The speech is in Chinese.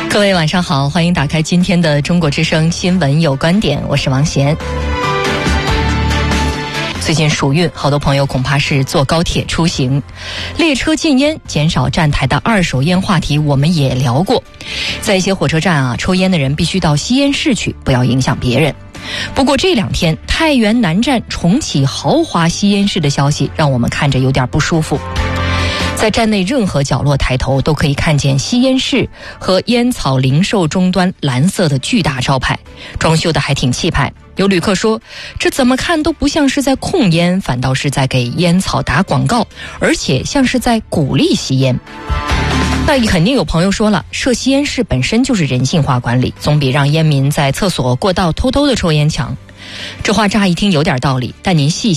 各位晚上好，欢迎打开今天的中国之声新闻有观点，我是王贤。最近暑运，好多朋友恐怕是坐高铁出行，列车禁烟、减少站台的二手烟话题我们也聊过。在一些火车站抽烟的人必须到吸烟室去，不要影响别人。不过这两天太原南站重启豪华吸烟室的消息让我们看着有点不舒服。在站内任何角落抬头都可以看见吸烟室和烟草零售终端蓝色的巨大招牌，装修的还挺气派。有旅客说，这怎么看都不像是在控烟，反倒是在给烟草打广告，而且像是在鼓励吸烟。那肯定有朋友说了，设吸烟室本身就是人性化管理，总比让烟民在厕所过道偷偷的抽烟强。这话乍一听有点道理，但您细